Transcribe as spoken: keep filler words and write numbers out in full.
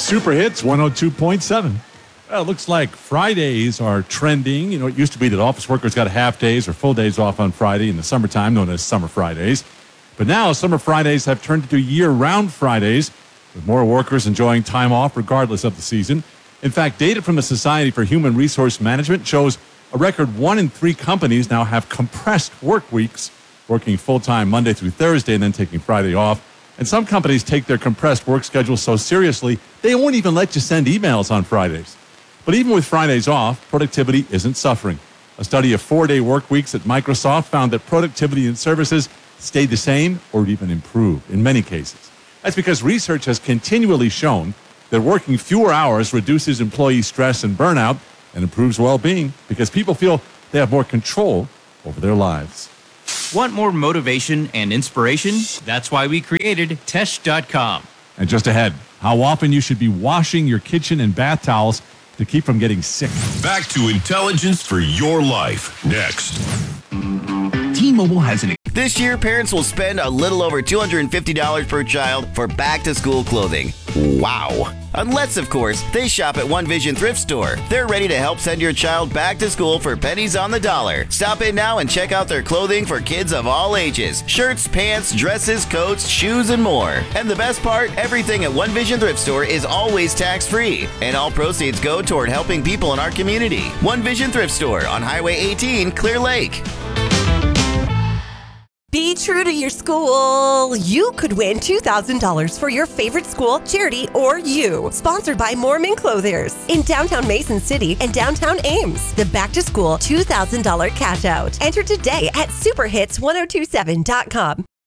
Super Hits one oh two point seven. Well, it looks like Fridays are trending. You know, it used to be that office workers got half days or full days off on Friday in the summertime, known as Summer Fridays. But now Summer Fridays have turned into year-round Fridays, with more workers enjoying time off regardless of the season. In fact, data from the Society for Human Resource Management shows a record one in three companies now have compressed work weeks, working full-time Monday through Thursday and then taking Friday off. And some companies take their compressed work schedule so seriously, they won't even let you send emails on Fridays. But even with Fridays off, productivity isn't suffering. A study of four-day work weeks at Microsoft found that productivity in services stayed the same or even improved in many cases. That's because research has continually shown that working fewer hours reduces employee stress and burnout and improves well-being because people feel they have more control over their lives. Want more motivation and inspiration? That's why we created Tesh dot com. And just ahead, how often you should be washing your kitchen and bath towels to keep from getting sick. Back to intelligence for your life. Next. T-Mobile has an... This year, parents will spend a little over two hundred fifty dollars per child for back-to-school clothing. Wow. Unless, of course, they shop at One Vision Thrift Store. They're ready to help send your child back to school for pennies on the dollar. Stop in now and check out their clothing for kids of all ages. Shirts, pants, dresses, coats, shoes, and more. And the best part, everything at One Vision Thrift Store is always tax-free. And all proceeds go toward helping people in our community. One Vision Thrift Store on Highway eighteen, Clear Lake. Be true to your school. You could win two thousand dollars for your favorite school, charity, or you. Sponsored by Mormon Clothiers in downtown Mason City and downtown Ames. The Back to School two thousand dollars Cash Out. Enter today at super hits ten twenty-seven dot com.